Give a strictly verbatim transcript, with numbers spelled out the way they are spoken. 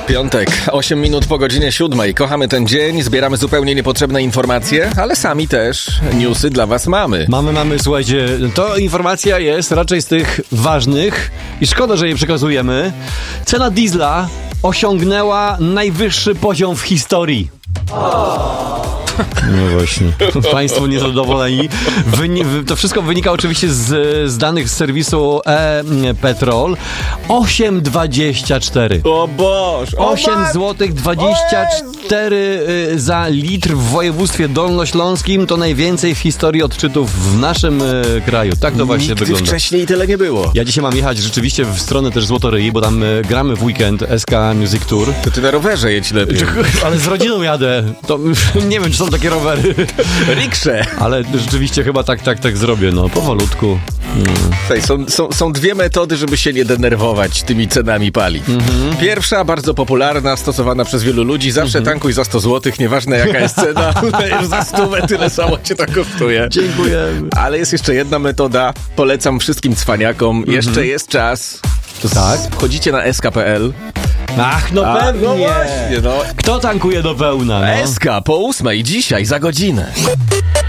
Piątek, osiem minut po godzinie siódmej. Kochamy ten dzień, zbieramy zupełnie niepotrzebne informacje, ale sami też newsy dla was mamy. Mamy, mamy, słuchajcie, to informacja jest raczej z tych ważnych i szkoda, że je przekazujemy. Cena diesla osiągnęła najwyższy poziom w historii. No właśnie. Państwo niezadowoleni. Wyni- to wszystko wynika oczywiście z, z danych z serwisu e-Petrol. osiem dwadzieścia cztery. O Boż! osiem złotych dwadzieścia cztery y, za litr w województwie dolnośląskim. To najwięcej w historii odczytów w naszym y, kraju. Tak to właśnie Nigdy wygląda. wcześniej tyle nie było. Ja dzisiaj mam jechać rzeczywiście w stronę też Złotoryi, bo tam y, gramy w weekend S K Music Tour. To ty na rowerze jedź lepiej. Ale z rodziną jadę. To nie wiem, czy są takie rowery. Riksze. Ale rzeczywiście chyba tak, tak, tak zrobię, no, powolutku. Mm. Słuchaj, są, są, są dwie metody, żeby się nie denerwować tymi cenami paliw. Mm-hmm. Pierwsza, bardzo popularna, stosowana przez wielu ludzi. Zawsze mm-hmm. tankuj za sto złotych, nieważne jaka jest cena, już za stówę tyle samo cię to kosztuje. Dziękujemy. Ale jest jeszcze jedna metoda, polecam wszystkim cwaniakom. Mm-hmm. Jeszcze jest czas. To tak? Wchodzicie na S K kropka P L. Ach, no A, pewnie. No właśnie, no. Kto tankuje do pełna, no? S K po ósmej dzisiaj, za godzinę.